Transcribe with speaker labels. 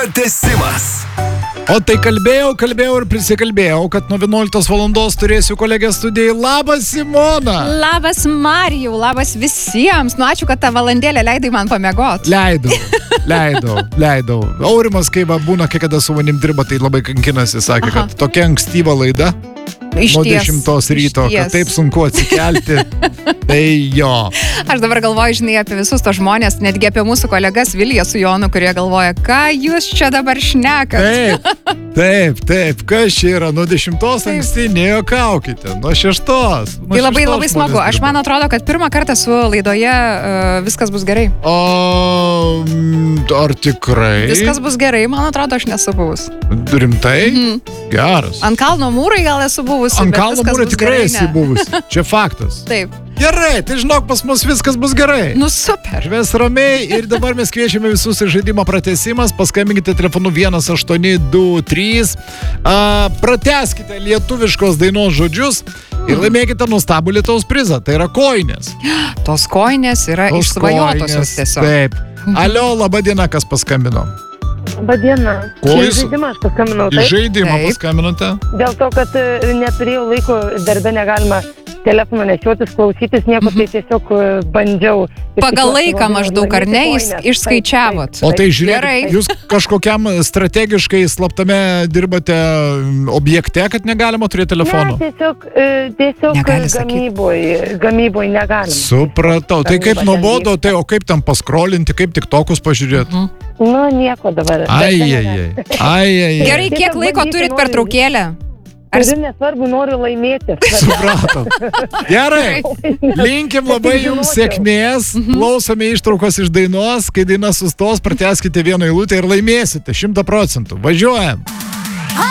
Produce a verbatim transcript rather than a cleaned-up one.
Speaker 1: Pratęsimas.
Speaker 2: O tai kalbėjau, kalbėjau ir prisikalbėjau, kad nuo vienuoliktos valandos turėsiu kolegę studijai. Labas, Simona!
Speaker 3: Labas, Marijau, labas visiems. Nu, ačiū, kad tą valandėlę leidai man pamiegot.
Speaker 2: Leidau, leidau, leidau. Aurimas, kai va būna, kai kada su manim dirba, tai labai kankinasi, sakė,
Speaker 3: Aha.
Speaker 2: kad tokia ankstyva laida.
Speaker 3: Iš
Speaker 2: Nuo
Speaker 3: ties,
Speaker 2: dešimtos ryto,
Speaker 3: iš
Speaker 2: kad
Speaker 3: ties.
Speaker 2: taip sunku atsikelti. Tai jo.
Speaker 3: Aš dabar galvoju, žinai, apie visus tos žmonės, netgi apie mūsų kolegas Viliją su Jonu, kurie galvoja, ką jūs čia dabar šnekat.
Speaker 2: Taip, taip, taip. Kas čia yra? Nuo dešimtos
Speaker 3: Taip.
Speaker 2: anksti nejuokaukite. Nuo šeštos. Nuo
Speaker 3: Tai labai
Speaker 2: šeštos
Speaker 3: labai smagu.
Speaker 2: žmonės
Speaker 3: Aš
Speaker 2: dirba.
Speaker 3: man atrodo, kad pirmą kartą su laidoje uh, viskas bus gerai.
Speaker 2: O, mm, ar tikrai?
Speaker 3: Viskas bus gerai, man atrodo, aš nesu buvus.
Speaker 2: Rimtai?
Speaker 3: Mhm.
Speaker 2: Geras.
Speaker 3: Ant kalno mūrai gal esu buvusi,
Speaker 2: Ant
Speaker 3: bet
Speaker 2: kalno
Speaker 3: viskas
Speaker 2: mūro
Speaker 3: bus
Speaker 2: tikrai
Speaker 3: gerai,
Speaker 2: esi
Speaker 3: ne?
Speaker 2: buvusi. Čia faktas.
Speaker 3: Taip.
Speaker 2: Gerai, tai žinok, pas mus viskas bus gerai.
Speaker 3: Nu super.
Speaker 2: Žves ramiai ir dabar mes kviečiame visus į žaidimo pratęsimas. Paskambinkite telefonu vienas aštuoni du trys. A, pratęskite lietuviškos dainos žodžius ir laimėkite nuostabų lietaus prizą. Tai yra koinės.
Speaker 3: Tos koinės yra
Speaker 2: Tos
Speaker 3: išsvajotosios
Speaker 2: koinės,
Speaker 3: tiesiog.
Speaker 2: Taip. Alio, laba diena, kas paskambino?
Speaker 4: Labadiena.
Speaker 2: Ko
Speaker 4: Į
Speaker 2: jūs-
Speaker 4: žaidimą aš paskambinau,
Speaker 2: Į
Speaker 4: taip?
Speaker 2: žaidimą
Speaker 3: Taip.
Speaker 2: paskambinote?
Speaker 4: Dėl to, kad e, neturėjau laiko darbe, negalima telefoną nešiotis, klausytis nieko, tai tiesiog e, bandžiau. Ir
Speaker 3: Pagal
Speaker 4: tikiuosi,
Speaker 3: laiką
Speaker 4: labai
Speaker 3: maždaug, ar ne,
Speaker 4: laimėti
Speaker 3: jūs
Speaker 4: koinės.
Speaker 3: išskaičiavot?
Speaker 4: Taip,
Speaker 2: O
Speaker 4: taip,
Speaker 2: tai
Speaker 4: taip.
Speaker 2: žiūrėkit,
Speaker 3: Gerai.
Speaker 2: jūs kažkokiam strategiškai slaptame dirbate objekte, kad negalima turėti telefono?
Speaker 4: Ne, tiesiog, e, tiesiog
Speaker 3: Negali sakyt.
Speaker 4: gamyboj, gamyboj negalima.
Speaker 2: Supratau. Tai kaip
Speaker 4: Gamyba
Speaker 2: nuobodo,
Speaker 4: ten
Speaker 2: tai o kaip tam paskrolinti, kaip tik tokus pažiūrėti?
Speaker 4: Nu, nieko dabar.
Speaker 2: Ai,
Speaker 4: Darbe
Speaker 2: ai,
Speaker 4: negalima.
Speaker 2: ai. Ai, ai, ai.
Speaker 3: Gerai, kiek
Speaker 4: Tiesiog
Speaker 3: laiko
Speaker 4: bandyti
Speaker 3: turit
Speaker 4: noriu-
Speaker 3: pertraukėlę? Ar
Speaker 4: Turiu nesvarbu, noriu laimėti.
Speaker 2: Supratom. Gerai. Linkim labai jums sėkmės. Klausome ištraukos iš dainos. Kai daina sustos, pratęskite vieną eilutę ir laimėsite šimtą procentų. Važiuojam.